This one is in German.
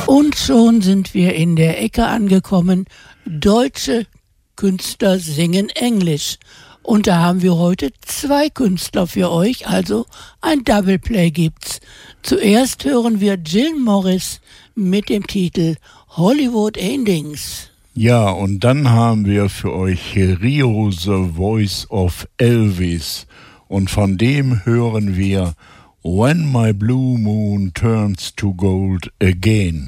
Und schon sind wir in der Ecke angekommen. Deutsche Künstler singen Englisch. Und da haben wir heute 2 Künstler für euch, also ein Double Play gibt's. Zuerst hören wir Jill Morris mit dem Titel Hollywood Endings. Ja, und dann haben wir für euch Rio the Voice of Elvis. Und von dem hören wir When My Blue Moon Turns to Gold Again.